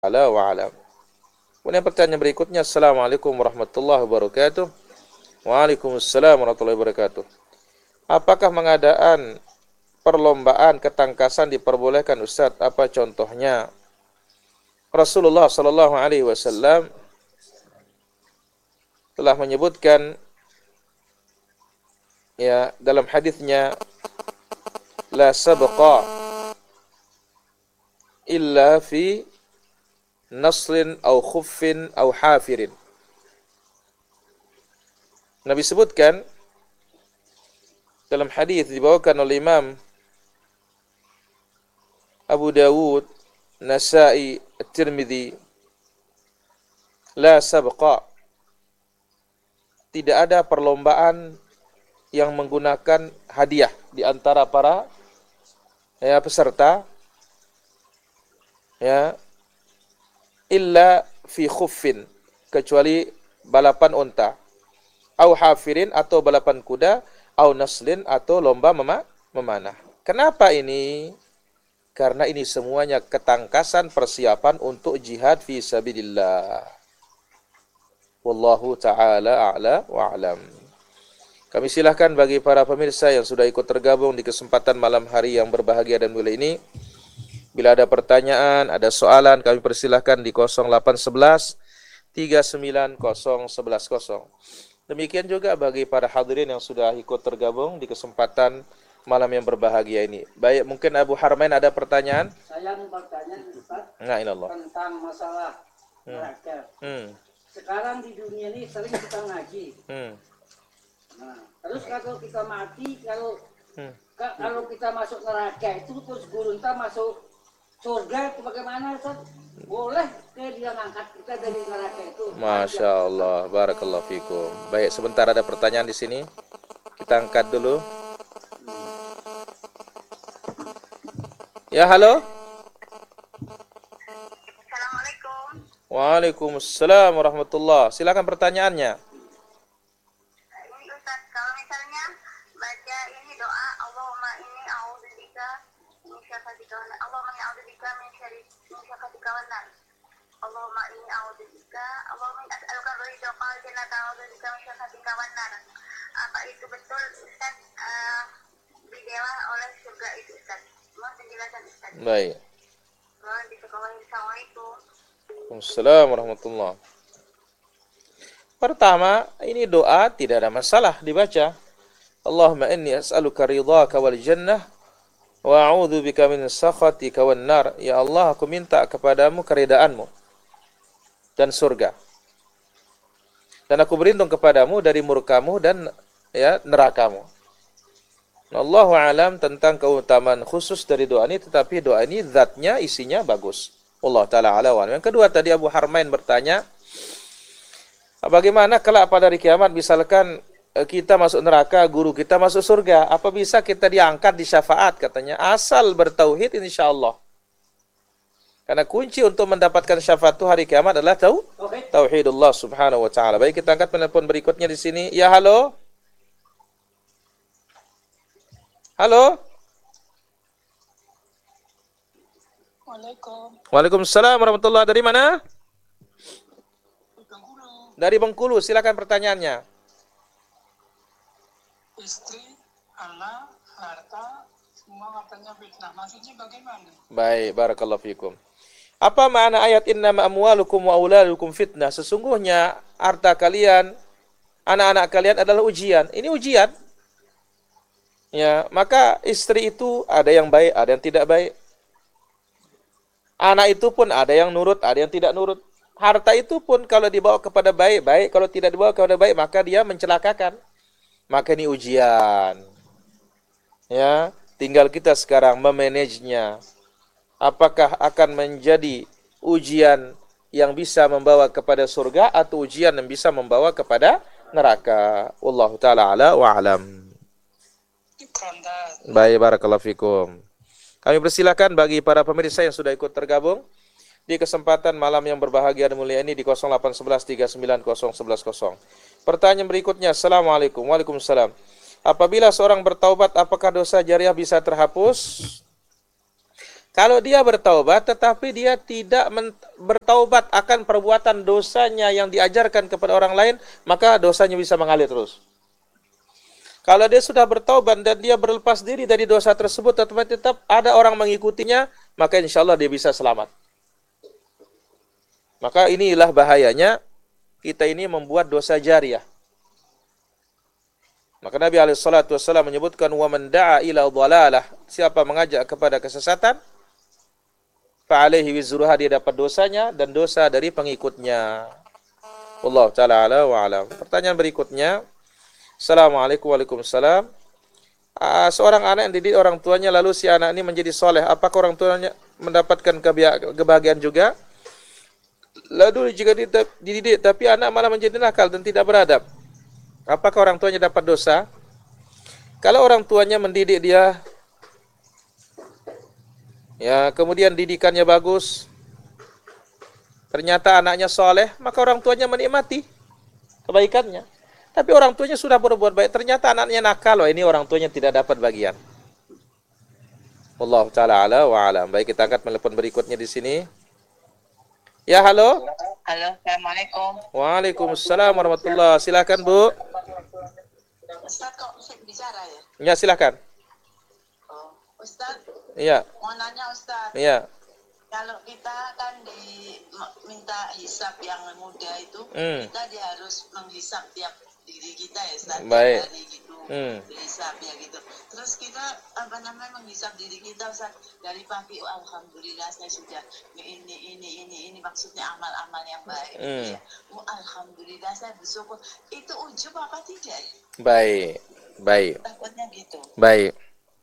Ala wa alam. Kemudian pertanyaan berikutnya, Assalamualaikum warahmatullahi wabarakatuh. Waalaikumsalam warahmatullahi wabarakatuh. Apakah pengadaan perlombaan ketangkasan diperbolehkan Ustaz? Apa contohnya? Rasulullah sallallahu alaihi wasallam telah menyebutkan ya dalam hadisnya, la sabqa illa fi naslin au khuffin au hafirin. Nabi sebutkan dalam hadis dibawakan oleh Imam Abu Dawud, Nasa'i, At-Tirmidzi, la sabqa, tidak ada perlombaan yang menggunakan hadiah di antara para peserta ya, illa fi khuffin, kecuali balapan unta, au hafirin atau balapan kuda, au naslin atau lomba memanah. Kenapa ini? Karena ini semuanya ketangkasan persiapan untuk jihad fi sabilillah. Wallahu ta'ala a'la wa a'lam. Kami silahkan bagi para pemirsa yang sudah ikut tergabung di kesempatan malam hari yang berbahagia dan mulia ini, bila ada pertanyaan, ada soalan, kami persilahkan di 0811 390110. Demikian juga bagi para hadirin yang sudah ikut tergabung di kesempatan malam yang berbahagia ini. Baik, mungkin Abu Harmain ada pertanyaan? Saya mau bertanya Ustaz Tentang masalah neraka. Sekarang di dunia ini sering kita ngaji. Nah, terus kalau kita mati, kalau kita masuk neraka itu terus guru kita masuk surga, itu bagaimana Ustaz? Boleh ke dia ngangkat kita dari neraka itu? Masya Allah, barakallahu fikum. Baik, sebentar ada pertanyaan di sini. Kita angkat dulu. Ya, halo. Assalamualaikum. Waalaikumsalam warahmatullah. Silakan pertanyaannya. Ini Ustaz, kalau misalnya baca ini doa, Allahumma inni a'udzubika min syarri kawanan. Allahumma inni a'udzubika min syarri kawanan. Allahumma inni a'udzubika, Allahumma inni as'aluka ridha wal jannata wa a'udzubika min syarri kawanan. Apa itu betul Ustaz? Didewa oleh surga itu Ustaz. Mohon penjelasan Ustaz. Baik. Mohon disukawahi. Assalamualaikum. Waalaikumsalam warahmatullah. Pertama, ini doa tidak ada masalah dibaca. Allahumma inni as'aluka ridhaka wal jannah wa a'udzu bika min sakhatika wan nar. Ya Allah, aku minta kepadamu keridhaanmu dan surga. Dan aku berlindung kepadamu dari murkamu dan nerakamu. Allahu alam tentang keutamaan khusus dari doa ini, tetapi doa ini zatnya, isinya bagus. Allah taala ala wa alam. Yang kedua, tadi Abu Harmain bertanya, bagaimana kelak pada hari kiamat misalkan kita masuk neraka, guru kita masuk surga, apa bisa kita diangkat di syafaat? Katanya, asal bertauhid insyaallah. Karena kunci untuk mendapatkan syafaat itu hari kiamat adalah tauhidullah subhanahu wa ta'ala. Baik, kita angkat penelpon berikutnya di sini. Ya, halo. Halo. Waalaikumsalam warahmatullahi. Dari mana? Dari Bengkulu. Silakan pertanyaannya. Istri, anak, harta, semua katanya fitnah. Maksudnya bagaimana? Baik, barakallahu fikum. Apa makna ayat innama amwalukum wa auladukum fitnah? Sesungguhnya harta kalian, anak-anak kalian adalah ujian. Ini ujian. Ya, maka istri itu ada yang baik, ada yang tidak baik. Anak itu pun ada yang nurut, ada yang tidak nurut. Harta itu pun kalau dibawa kepada baik, baik. Kalau tidak dibawa kepada baik, maka dia mencelakakan. Maka ini ujian. Ya, tinggal kita sekarang memanagenya. Apakah akan menjadi ujian yang bisa membawa kepada surga atau ujian yang bisa membawa kepada neraka? Wallahu taala ala wa alam. Baik, barakallahu fikum. Kami persilakan bagi para pemirsa yang sudah ikut tergabung di kesempatan malam yang berbahagia dan mulia ini di 0811 390110. Pertanyaan berikutnya, Assalamualaikum. Waalaikumsalam. Apabila seorang bertaubat, apakah dosa jariah bisa terhapus? Kalau dia bertaubat tetapi dia tidak bertaubat akan perbuatan dosanya yang diajarkan kepada orang lain, maka dosanya bisa mengalir terus. Kalau dia sudah bertaubat dan dia berlepas diri dari dosa tersebut, tetapi tetap ada orang mengikutinya, maka insya Allah dia bisa selamat. Maka inilah bahayanya kita ini membuat dosa jariah. Maka Nabi SAW menyebutkan, wa man da'a ila dhalalah, siapa mengajak kepada kesesatan, fa'alaihi wizruha, dia dapat dosanya dan dosa dari pengikutnya. Wallahu ta'ala ala wa alam. Pertanyaan berikutnya. Assalamualaikum warahmatullahi wabarakatuh. Seorang anak yang dididik orang tuanya, lalu si anak ini menjadi soleh, apakah orang tuanya mendapatkan kebahagiaan juga? Lalu jika dididik tapi anak malah menjadi nakal dan tidak beradab, apakah orang tuanya dapat dosa? Kalau orang tuanya mendidik dia, ya kemudian didikannya bagus, ternyata anaknya soleh, maka orang tuanya menikmati kebaikannya. Tapi orang tuanya sudah berbuat baik, ternyata anaknya nakal, ini orang tuanya tidak dapat bagian. Wallahu ta'ala ala wa alam. Baik, kita angkat telepon berikutnya di sini. Ya, halo. Halo, assalamualaikum. Waalaikumsalam warahmatullahi wabarakatuh. Silakan, Bu. Ustaz kok bicara ya? Ya, silakan. Oh, Ustaz. Iya. Mau nanya Ustaz. Iya. Kalau kita kan diminta hisab yang mudah itu, kita dia harus menghisab tiap diri kita ya Ustaz. Baik. Dari gitu, hisab ya gitu. Terus kita menghisab diri kita Ustaz dari pagi. Oh, alhamdulillah saya sudah ini maksudnya amal-amal yang baik. Ya. Oh, alhamdulillah saya bersyukur. Itu ujub apa tidak? Baik. Takutnya gitu. Baik.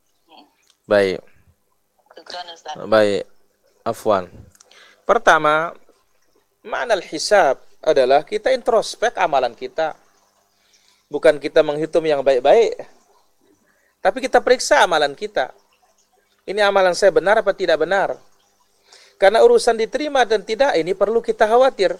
Syukran Ustaz. Baik. Afwan. Pertama, makna hisab adalah kita introspek amalan kita. Bukan kita menghitung yang baik-baik, tapi kita periksa amalan kita. Ini amalan saya benar apa tidak benar? Karena urusan diterima dan tidak, ini perlu kita khawatir.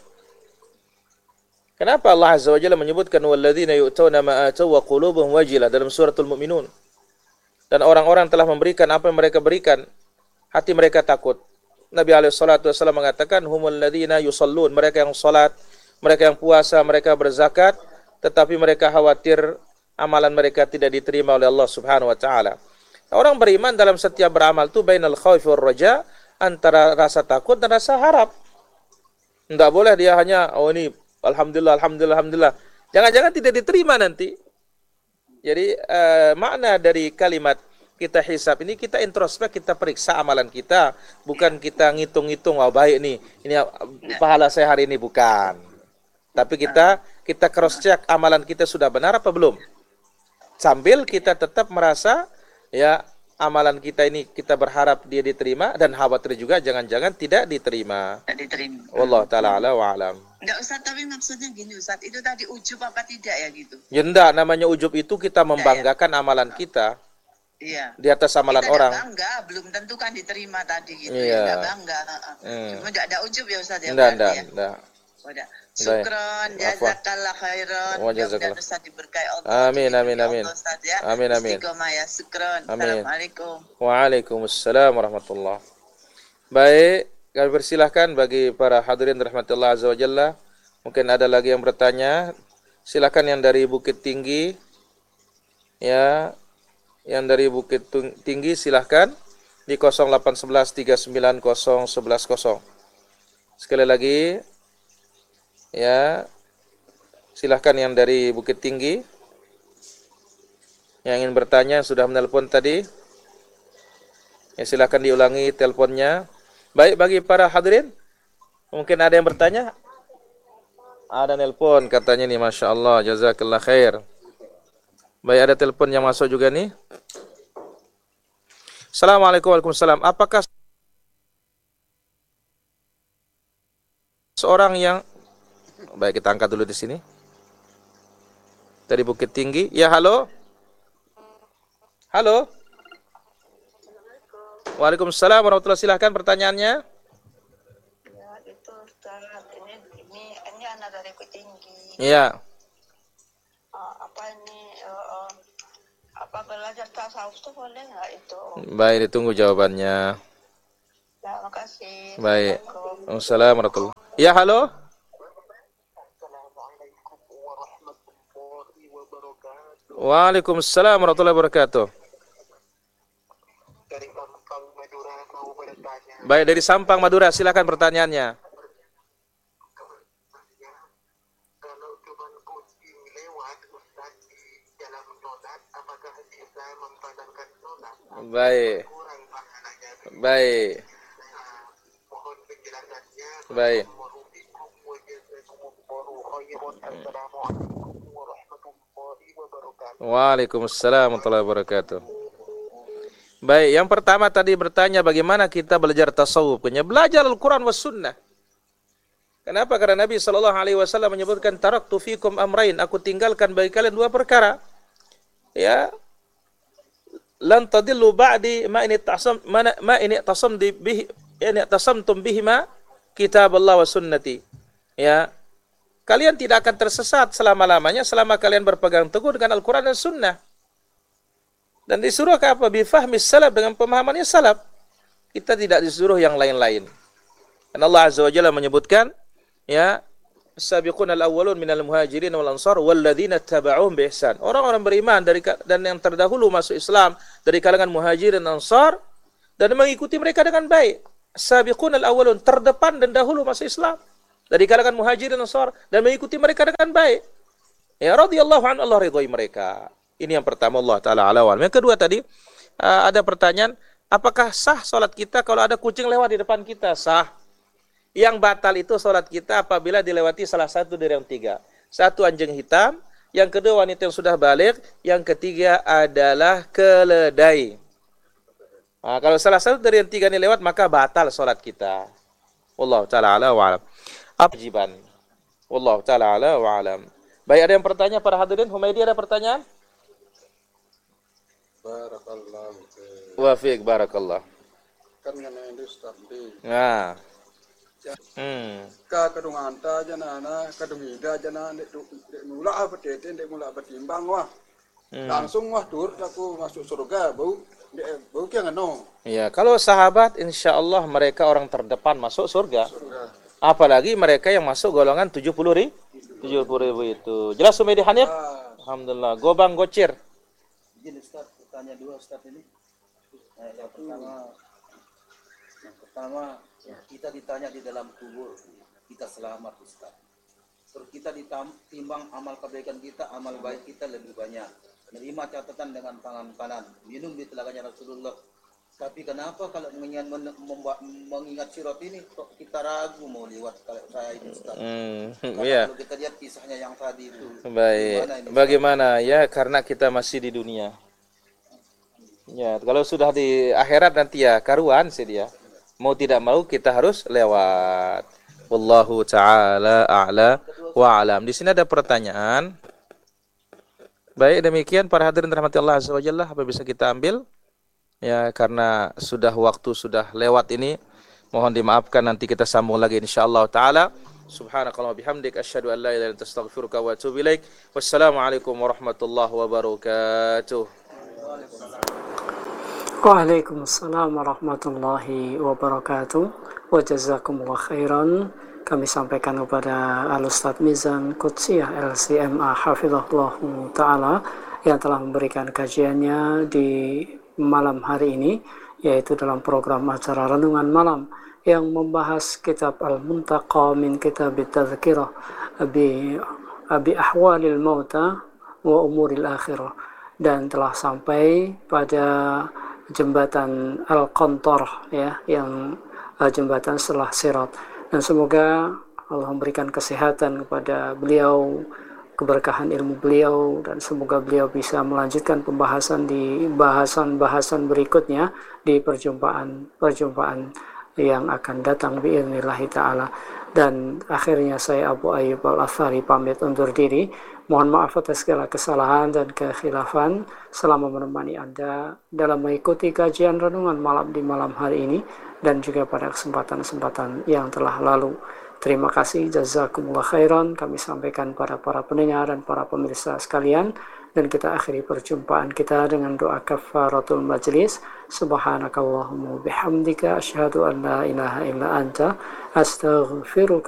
Kenapa Allah Azza wa Jalla menyebutkan walladzina yu'tuna ma atau wa qulubuhum wajilah dalam suratul Mu'minun? Dan orang-orang telah memberikan apa yang mereka berikan, hati mereka takut. Nabi SAW mengatakan, humul ladzina yusallun, mereka yang salat, mereka yang puasa, mereka berzakat, tetapi mereka khawatir amalan mereka tidak diterima oleh Allah Subhanahu wa taala. Orang beriman dalam setiap beramal itu bainal khaufi war raja, antara rasa takut dan rasa harap. Enggak boleh dia hanya ini alhamdulillah. Jangan-jangan tidak diterima nanti. Jadi makna dari kalimat kita hisab ini, kita introspek, kita periksa amalan kita, bukan kita ngitung-ngitung, baik nih, ini pahala saya hari ini, bukan. Tapi kita cross check amalan kita sudah benar apa belum. Sambil kita tetap merasa ya amalan kita ini kita berharap dia diterima dan khawatir juga jangan-jangan tidak diterima. Tidak diterima. Wallahu taala ala wa alam. Enggak Ustaz, tapi maksudnya gini Ustaz, itu tadi ujub apa tidak ya gitu? Ya enggak, namanya ujub itu kita membanggakan amalan kita. Iya. Di atas amalan kita orang. Kita bangga, belum tentu kan diterima tadi gitu. Iya. Ya, enggak bangga. Cuma enggak ada ujub ya Ustaz ya. Enggak. Udah. Syukron, jazakallah khairan. Jazakallah. Ustaz diberkahi Allah. Amin. Ustaz ya. Amin. Istiqomah ya, syukron. Assalamualaikum. Waalaikumsalam warahmatullahi. Baik, kami persilahkan bagi para hadirin rahmatullah azza wa jalla. Mungkin ada lagi yang bertanya. Silakan yang dari Bukit Tinggi. Ya, yang dari Bukit Tinggi silahkan di 0811 390 1110. Sekali lagi, ya, silahkan yang dari Bukit Tinggi yang ingin bertanya, sudah menelpon tadi, ya silahkan diulangi teleponnya. Baik, bagi para hadirin, mungkin ada yang bertanya. Ada nelpon katanya nih, Masya Allah, jazakallah khair. Baik, ada telepon yang masuk juga nih. Assalamualaikum warahmatullahi wabarakatuh. Apakah seorang yang... Baik, kita angkat dulu di sini. Dari Bukit Tinggi. Ya, halo. Halo. Waalaikumsalam warahmatullahi wabarakatuh. Silahkan pertanyaannya. Ya, itu Ustaz. Ini anak dari Bukit Tinggi. Iya. Apa belajar tasawuf itu boleh nggak itu? Baik, ditunggu jawabannya. Ya, makasih. Baik. Assalamualaikum. Assalamualaikum warahmatullahi. Ya, halo. Assalamualaikum warahmatullahi wabarakatuh. Waalaikumsalam warahmatullahi wabarakatuh. Dari Sampang, Madura, mau bertanya. Baik, dari Sampang, Madura, silakan pertanyaannya. Kalau cuma kucing lewat Ustaz di dalam sholat, apakah bisa membatalkan sholat? Baik. Kurang pahalanya. Baik. Mohon penjelasannya. Baik. Assalamualaikum warahmatullahi wabarakatuh. Waalaikumsalam warahmatullahi wabarakatuh. Baik, yang pertama tadi bertanya bagaimana kita belajar tasawuf. Belajar Al-Quran was sunnah. Kenapa? Karena Nabi SAW menyebutkan taraktu fikum amrain. Aku tinggalkan bagi kalian dua perkara. Ya, lan tadillu ba'di ma ini tasamtum bihima kitab Allah wa sunnati. Ya, kalian tidak akan tersesat selama-lamanya selama kalian berpegang teguh dengan Al-Quran dan Sunnah. Dan disuruh ke apa? Bifahmis salaf, dengan pemahamannya salaf. Kita tidak disuruh yang lain-lain. Dan Allah Azza wa Jalla menyebutkan, ya, as-sabiqun al-awwalun minal muhajirin wal ansar walladzina tabauhum bi ihsan. Orang-orang beriman dan yang terdahulu masuk Islam dari kalangan muhajirin dan ansar dan mengikuti mereka dengan baik. As-sabiqun al-awwalun, terdepan dan dahulu masuk Islam dari kalangan muhajirin dan ansar dan mengikuti mereka dengan baik. Ya, radhiyallahu anhu, Allah ridhoi mereka. Ini yang pertama, Allah Ta'ala ala wa'alam. Yang kedua tadi, ada pertanyaan, apakah sah sholat kita kalau ada kucing lewat di depan kita? Sah. Yang batal itu sholat kita apabila dilewati salah satu dari yang tiga. Satu, anjing hitam. Yang kedua, wanita yang sudah balik. Yang ketiga adalah keledai. Nah, kalau salah satu dari yang tiga ini lewat, maka batal sholat kita. Wallahu ta'ala ala wa'alam. Kewajiban. Wallahu ta'ala ala wa'alam. Baik, ada yang bertanya para hadirin? Humaydi, ada pertanyaan? Barakallah. Wa fiik barakallah. Kan ngana ini Ustaz di. Nah. Ka kadung anta janana, kadung ida janana dek mula betete dek mula betimbang wah. Langsung wah tur aku masuk surga bau ki ngano. Ya, kalau sahabat insyaallah mereka orang terdepan masuk surga. Apalagi mereka yang masuk golongan 70.000 itu. Jelas Sumedi Hanif? Alhamdulillah. Gobang gocir. Izin Ustaz, bertanya dua Ustaz ini. Yang pertama kita ditanya di dalam kubur, kita selamat Ustaz. Terus kita ditimbang amal kebaikan kita, amal baik kita lebih banyak. Menerima catatan dengan tangan kanan, minum di telaganya Rasulullah. Tapi kenapa kalau mengingat sirat ini kok kita ragu mau lewat kalau saya ini Ustaz? Iya. Kalau kita lihat kisahnya yang tadi itu. Baik. Bagaimana ya? Karena kita masih di dunia. Ya, kalau sudah di akhirat nanti ya karuan sih dia. Mau tidak mau kita harus lewat. Wallahu ta'ala a'la wa alam. Di sini ada pertanyaan. Baik, demikian para hadirin rahmati Allah azza wa jalla, apa bisa kita ambil? Ya, karena waktu sudah lewat ini, mohon dimaafkan, nanti kita sambung lagi insyaallah taala. Subhanakallahumma bihamdik asyhadu an la ilaha illa anta astaghfiruka wa atubu ilaik. Wassalamualaikum warahmatullahi wabarakatuh. Waalaikumsalam warahmatullahi wabarakatuh. Wa jazakumullah khairan. Kami sampaikan kepada Al-Ustadz Mizan Qudsiyah LCMA Hafizahullah Ta'ala yang telah memberikan kajiannya di malam hari ini, yaitu dalam program acara Renungan Malam yang membahas kitab Al-Muntaqa min Kitab Tadhkirah bi ahwalil mauta wa umuril akhirah, dan telah sampai pada jembatan Al-Qantar, ya, yang jembatan setelah Sirat. Dan semoga Allah memberikan kesehatan kepada beliau, keberkahan ilmu beliau, dan semoga beliau bisa melanjutkan pembahasan di bahasan-bahasan berikutnya di perjumpaan yang akan datang bi'idznillah ta'ala. Dan akhirnya saya Abu Ayyub Al-Athari pamit undur diri. Mohon maaf atas segala kesalahan dan kekhilafan selama menemani Anda dalam mengikuti kajian renungan malam di malam hari ini dan juga pada kesempatan-kesempatan yang telah lalu. Terima kasih, jazakumullah khairan. Kami sampaikan pada para pendengar dan para pemirsa sekalian. Dan kita akhiri perjumpaan kita dengan doa kafaratul majlis. Subhanakallahumma bihamdika asyhadu an la ilaha illa anta astaghfiruka